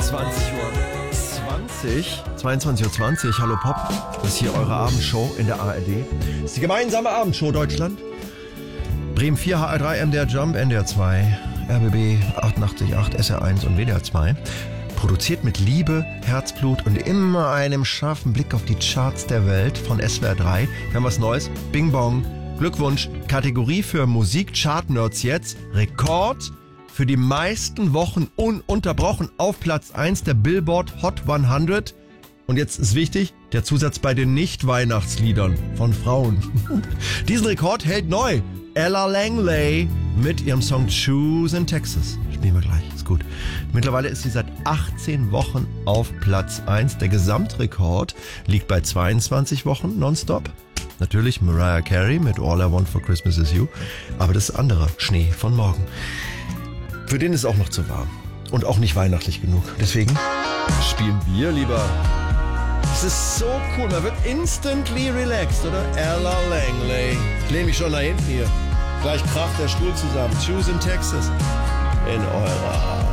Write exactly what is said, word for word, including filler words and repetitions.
zweiundzwanzig Uhr zwanzig. zweiundzwanzig Uhr zwanzig. Hallo Pop. Das ist hier eure Abendshow in der A R D. Das ist die gemeinsame Abendshow Deutschland. Bremen vier, H R drei, M D R Jump, N D R zwei, R B B achtundachtzig Komma acht, S R eins und W D R zwei. Produziert mit Liebe, Herzblut und immer einem scharfen Blick auf die Charts der Welt von S W R drei. Wir haben was Neues. Bing Bong. Glückwunsch. Kategorie für Musik-Chart-Nerds jetzt. Rekord für die meisten Wochen ununterbrochen auf Platz eins der Billboard Hot hundert. Und jetzt ist wichtig, der Zusatz bei den Nicht-Weihnachtsliedern von Frauen. Diesen Rekord hält neu Ella Langley mit ihrem Song Choose in Texas. Spielen wir gleich, ist gut. Mittlerweile ist sie seit achtzehn Wochen auf Platz eins. Der Gesamtrekord liegt bei zweiundzwanzig Wochen nonstop. Natürlich Mariah Carey mit All I Want for Christmas Is You. Aber das ist anderer Schnee von morgen. Für den ist auch noch zu warm. Und auch nicht weihnachtlich genug. Deswegen spielen wir lieber. Es ist so cool. Man wird instantly relaxed, oder? Ella Langley. Ich lehne mich schon nach hinten hier. Gleich kracht der Stuhl zusammen. Choose in Texas. In eurer